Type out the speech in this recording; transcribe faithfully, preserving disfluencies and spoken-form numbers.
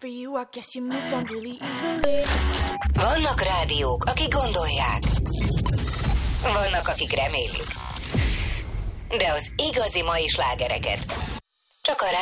for you, I guess you moved on really easily. Vannak rádiók, akik gondolják. Vannak, akik remélik. De az igazi mai slágereket csak a